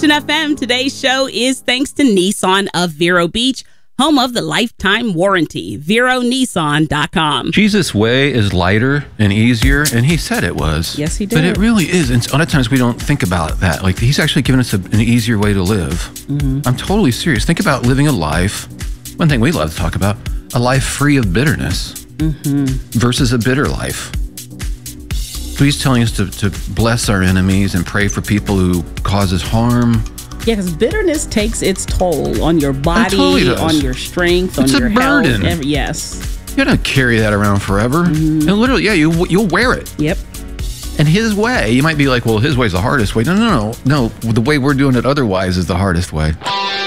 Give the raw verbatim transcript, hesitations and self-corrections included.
Action F M. Today's show is thanks to Nissan of Vero Beach, home of the lifetime warranty. Vero Nissan dot com. Jesus' way is lighter and easier, and he said it was. Yes, he did. But it really is. And a lot of times we don't think about that. Like, he's actually given us a, an easier way to live. Mm-hmm. I'm totally serious. Think about living a life. One thing we love to talk about, a life free of bitterness mm-hmm. versus a bitter life. So he's telling us to, to bless our enemies and pray for people who cause us harm. Yeah, because bitterness takes its toll on your body, totally on your strength, it's on your a burden. health. Every, yes. You don't carry that around forever. Mm-hmm. And literally, yeah, you, you'll wear it. Yep. And his way, you might be like, well, his way's the hardest way. No, no, no. No, the way we're doing it otherwise is the hardest way.